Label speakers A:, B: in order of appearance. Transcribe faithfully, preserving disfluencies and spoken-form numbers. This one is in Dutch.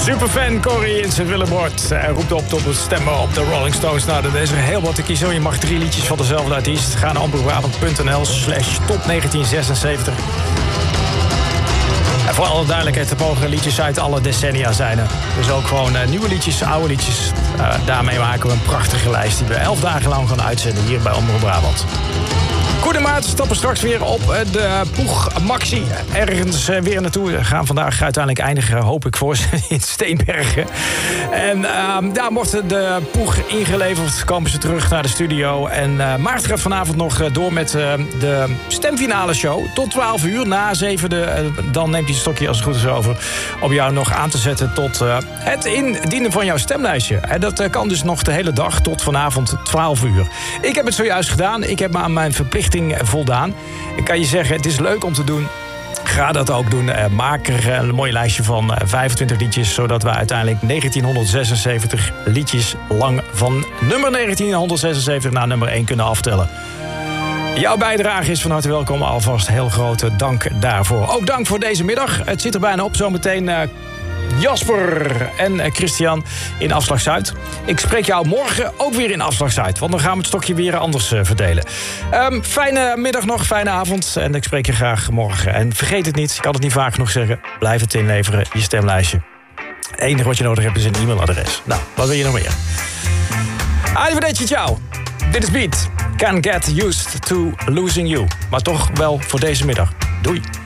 A: Superfan Corrie in Sint-Willebord uh, roept op tot het stemmen op de Rolling Stones. Nou, er is er heel wat te kiezen. Je mag drie liedjes van dezelfde artiest. Ga naar omroepbrabant punt n l slash top negentien zesenzeventig. En voor alle duidelijkheid, er mogen liedjes uit alle decennia zijn. Er. Dus ook gewoon uh, nieuwe liedjes, oude liedjes. Uh, daarmee maken we een prachtige lijst die we elf dagen lang gaan uitzenden hier bij Omroep Brabant. Goedemaat, we stappen straks weer op de Poeg Maxi. Ergens weer naartoe. We gaan vandaag uiteindelijk eindigen, hoop ik voor ze, in Steenbergen. En uh, daar wordt de Poeg ingeleverd. Komen ze terug naar de studio. En uh, Maarten gaat vanavond nog door met uh, de stemfinale show. Tot twaalf uur. Na zevende, uh, dan neemt hij het stokje als het goed is over. Om jou nog aan te zetten tot uh, het indienen van jouw stemlijstje. En dat uh, kan dus nog de hele dag tot vanavond twaalf uur. Ik heb het zojuist gedaan. Ik heb me aan mijn verplichting voldaan. Ik kan je zeggen, het is leuk om te doen. Ga dat ook doen. Uh, maak er een mooi lijstje van uh, vijfentwintig liedjes, zodat we uiteindelijk negentienhonderdzesenzeventig liedjes lang van nummer negentienhonderdzesenzeventig naar nummer één kunnen aftellen. Jouw bijdrage is van harte welkom. Alvast heel grote dank daarvoor. Ook dank voor deze middag. Het zit er bijna op. Zometeen uh, Jasper en Christian in Afslag Zuid. Ik spreek jou morgen ook weer in Afslag Zuid, want dan gaan we het stokje weer anders uh, verdelen. Um, fijne middag nog, fijne avond. En ik spreek je graag morgen. En vergeet het niet, ik kan het niet vaak genoeg zeggen. Blijf het inleveren, je stemlijstje. Het enige wat je nodig hebt is een e-mailadres. Nou, wat wil je nog meer? Arrivederci, ciao. Dit is Beat. Can't get used to losing you. Maar toch wel voor deze middag. Doei.